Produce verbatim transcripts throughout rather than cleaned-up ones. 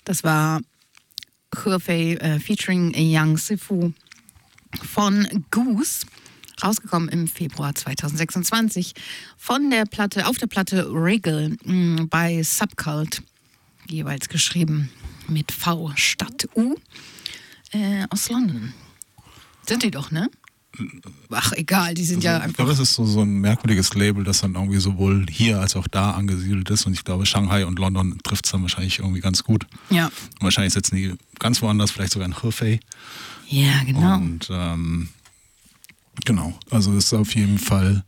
Das war Hefei äh, featuring Young Sifu von Goose. Rausgekommen im Februar zweitausendsechsundzwanzig von der Platte, auf der Platte Regal mh, bei Subcult, jeweils geschrieben mit V statt U, äh, aus London. Sind die doch, ne? Ach, egal, die sind also, ja einfach... Ich glaube, es ist so, so ein merkwürdiges Label, das dann irgendwie sowohl hier als auch da angesiedelt ist. Und ich glaube, Shanghai und London trifft es dann wahrscheinlich irgendwie ganz gut. Ja. Und wahrscheinlich sitzen die ganz woanders, vielleicht sogar in Hefei. Ja, genau. Und ähm, genau, also es ist auf jeden Fall...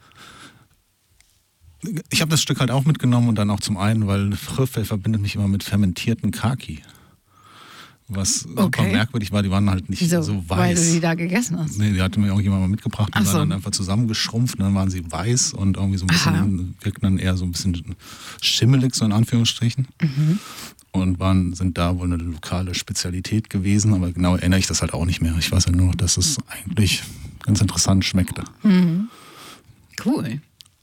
Ich habe das Stück halt auch mitgenommen und dann auch zum einen, weil Hefei verbindet mich immer mit fermentierten Kaki. Was super Okay. merkwürdig war, die waren halt nicht Wieso? so weiß. Weil du die da gegessen hast. Nee, die hatte mir irgendjemand mal mitgebracht und Ach waren so. dann einfach zusammengeschrumpft und dann waren sie weiß und irgendwie so ein bisschen, wirkten dann eher so ein bisschen schimmelig, so in Anführungsstrichen. Mhm. Und waren, sind da wohl eine lokale Spezialität gewesen, aber genau erinnere ich das halt auch nicht mehr. Ich weiß ja nur, dass es eigentlich ganz interessant schmeckte. Mhm. Cool.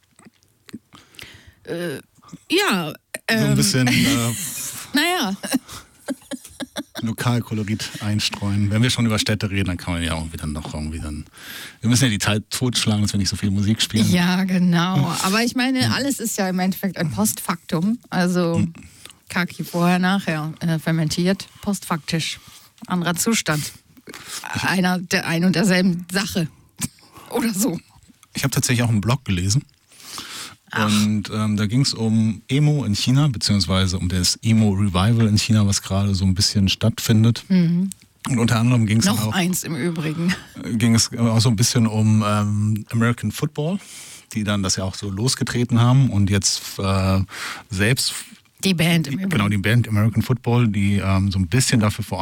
Äh, ja. Ähm, So ein bisschen äh, Naja. Lokalkolorit einstreuen. Wenn wir schon über Städte reden, dann kann man ja auch wieder noch irgendwie dann... Wir müssen ja die Zeit totschlagen, dass wir nicht so viel Musik spielen. Ja, genau. Aber ich meine, alles ist ja im Endeffekt ein Postfaktum. Also Kaki vorher, nachher äh, fermentiert, postfaktisch. Anderer Zustand. Einer der ein und derselben Sache. Oder so. Ich habe tatsächlich auch einen Blog gelesen. Ach. Und ähm, da ging es um Emo in China, beziehungsweise um das Emo-Revival in China, was gerade so ein bisschen stattfindet. Mhm. Und unter anderem ging es Noch auch, eins im Übrigen. ging es auch so ein bisschen um ähm, American Football, die dann das ja auch so losgetreten haben und jetzt äh, selbst... Die Band im Übrigen. Genau, die Band American Football, die ähm, so ein bisschen dafür vor